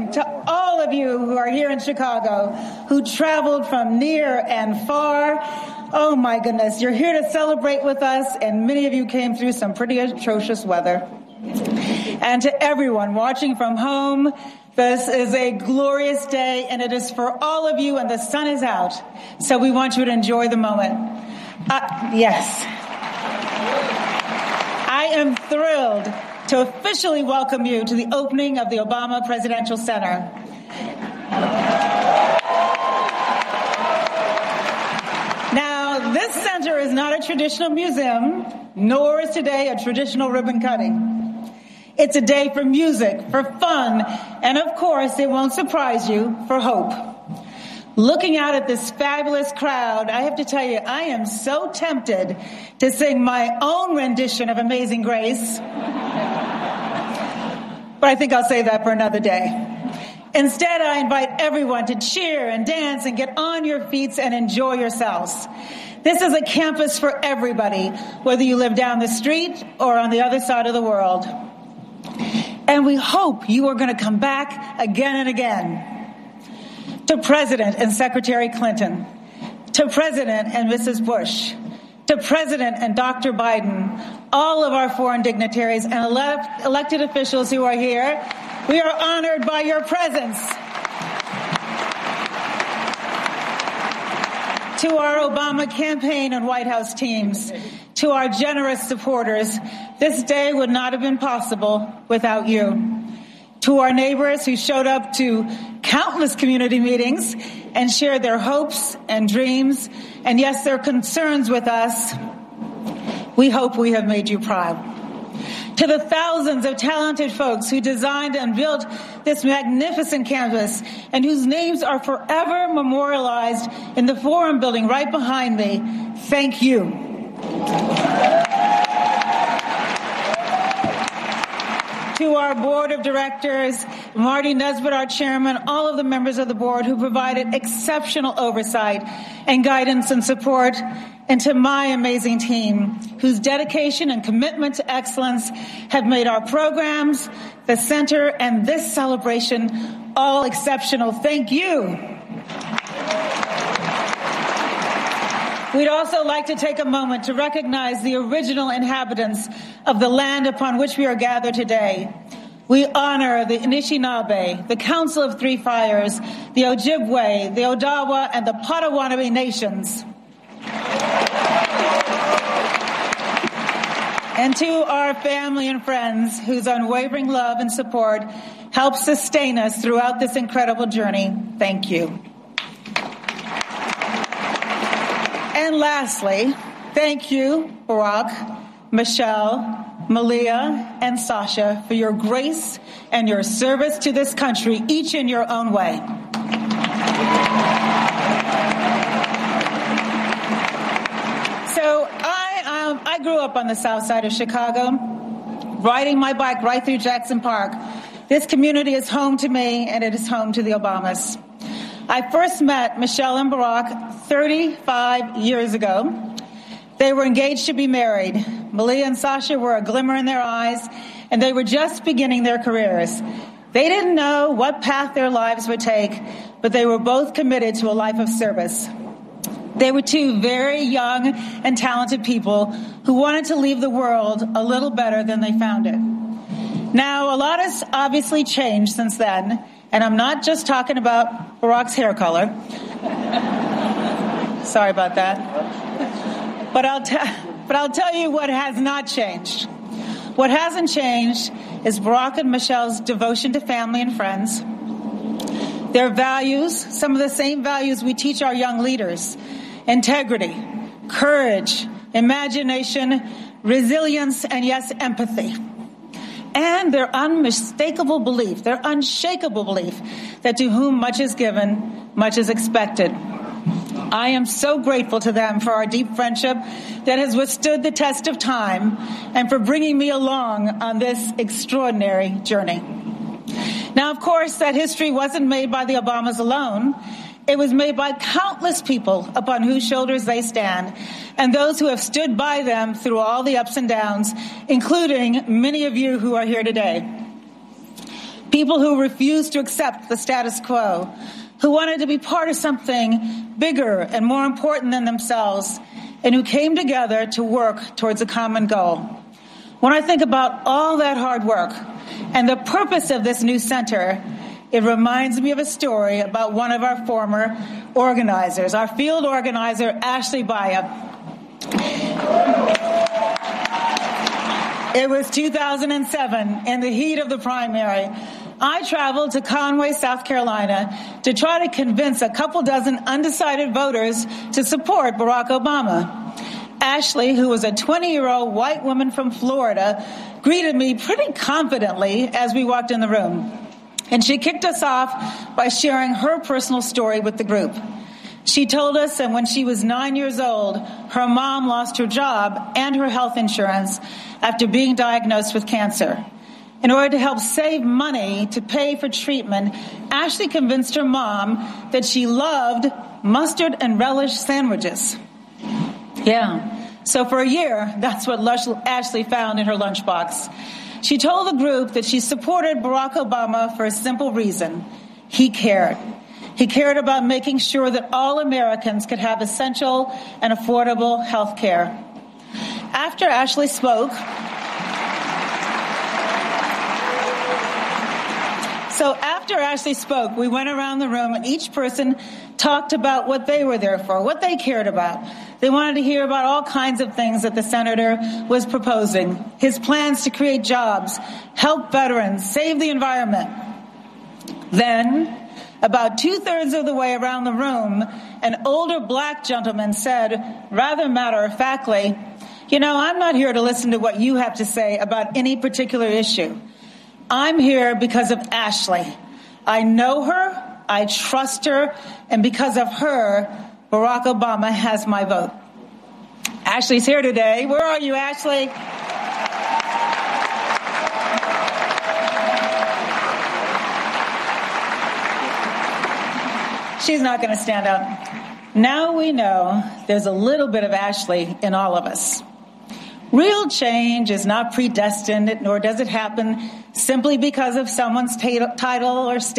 morning to all of you who are here in Chicago, who traveled from near and far. Oh my goodness, you're here to celebrate with us, and many of you came through some pretty atrocious weather. And to everyone watching from home, this is a glorious day, and it is for all of you, and the sun is out. So we want you to enjoy the moment. Yes. I am thrilled to officially welcome you to the opening of the Obama Presidential Center. Now, this center is not a traditional museum, nor is today a traditional ribbon cutting. It's a day for music, for fun, and of course, it won't surprise you, for hope. Looking out at this fabulous crowd, I have to tell you, I am so tempted to sing my own rendition of Amazing Grace. But I think I'll save that for another day. Instead, I invite everyone to cheer and dance and get on your feet and enjoy yourselves. This is a campus for everybody, whether you live down the street or on the other side of the world. And we hope you are going to come back again and again. To President and Secretary Clinton, to President and Mrs. Bush, to President and Dr. Biden, all of our foreign dignitaries and elected officials who are here, we are honored by your presence. To our Obama campaign and White House teams, to our generous supporters, this day would not have been possible without you. To our neighbors who showed up to countless community meetings and shared their hopes and dreams, and yes, their concerns with us, we hope we have made you proud. To the thousands of talented folks who designed and built this magnificent campus and whose names are forever memorialized in the Forum building right behind me, thank you. To our board of directors, Marty Nesbitt, our chairman, all of the members of the board who provided exceptional oversight and guidance and support, and to my amazing team, whose dedication and commitment to excellence have made our programs, the center, and this celebration all exceptional. Thank you. We'd also like to take a moment to recognize the original inhabitants of the land upon which we are gathered today. We honor the Anishinaabe, the Council of Three Fires, the Ojibwe, the Odawa, and the Potawatomi nations. And to our family and friends whose unwavering love and support help sustain us throughout this incredible journey, thank you. And lastly, thank you, Barack, Michelle, Malia, and Sasha, for your grace and your service to this country, each in your own way. So I grew up on the south side of Chicago, riding my bike right through Jackson Park. This community is home to me, and it is home to the Obamas. I first met Michelle and Barack 35 years ago. They were engaged to be married. Malia and Sasha were a glimmer in their eyes, and they were just beginning their careers. They didn't know what path their lives would take, but they were both committed to a life of service. They were two very young and talented people who wanted to leave the world a little better than they found it. Now, a lot has obviously changed since then, and I'm not just talking about Barack's hair color. Sorry about that. But I'll tell you what has not changed. What hasn't changed is Barack and Michelle's devotion to family and friends. Their values, some of the same values we teach our young leaders: integrity, courage, imagination, resilience, and yes, empathy. And their unmistakable belief, their unshakable belief that to whom much is given, much is expected. I am so grateful to them for our deep friendship that has withstood the test of time and for bringing me along on this extraordinary journey. Now, of course, that history wasn't made by the Obamas alone. It was made by countless people upon whose shoulders they stand, and those who have stood by them through all the ups and downs, including many of you who are here today. People who refused to accept the status quo, who wanted to be part of something bigger and more important than themselves, and who came together to work towards a common goal. When I think about all that hard work and the purpose of this new center, it reminds me of a story about one of our former organizers, our field organizer, Ashley Baya. It was 2007, in the heat of the primary. I traveled to Conway, South Carolina, to try to convince a couple dozen undecided voters to support Barack Obama. Ashley, who was a 20-year-old white woman from Florida, greeted me pretty confidently as we walked in the room. And she kicked us off by sharing her personal story with the group. She told us that when she was 9 years old, her mom lost her job and her health insurance after being diagnosed with cancer. In order to help save money to pay for treatment, Ashley convinced her mom that she loved mustard and relish sandwiches. Yeah. So for a year, that's what Ashley found in her lunchbox. She told the group that she supported Barack Obama for a simple reason. He cared. He cared about making sure that all Americans could have essential and affordable health care. After Ashley spoke, we went around the room and each person talked about what they were there for, what they cared about. They wanted to hear about all kinds of things that the senator was proposing. His plans to create jobs, help veterans, save the environment. Then, about 2/3 of the way around the room, an older black gentleman said, rather matter-of-factly, I'm not here to listen to what you have to say about any particular issue. I'm here because of Ashley. I know her, I trust her, and because of her, Barack Obama has my vote. Ashley's here today. Where are you, Ashley? She's not going to stand up. Now we know there's a little bit of Ashley in all of us. Real change is not predestined, nor does it happen simply because of someone's title or